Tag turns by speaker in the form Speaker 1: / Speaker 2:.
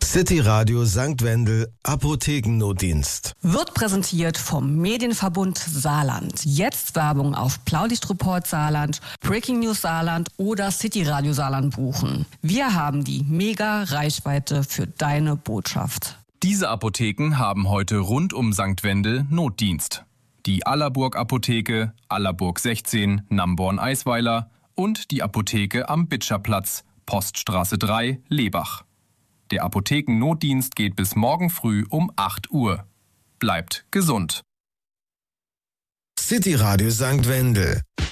Speaker 1: City Radio St. Wendel Apothekennotdienst.
Speaker 2: Wird präsentiert vom Medienverbund Saarland. Jetzt Werbung auf Blaulichtreport Saarland, Breaking News Saarland oder City Radio Saarland buchen. Wir haben die Mega-Reichweite für deine Botschaft.
Speaker 3: Diese Apotheken haben heute rund um St. Wendel Notdienst. Die Allerburg Apotheke, Allerburg 16, Namborn-Eisweiler und die Apotheke am Bitscherplatz, Poststraße 3, Lebach. Der Apothekennotdienst geht bis morgen früh um 8 Uhr. Bleibt gesund.
Speaker 1: City Radio St. Wendel.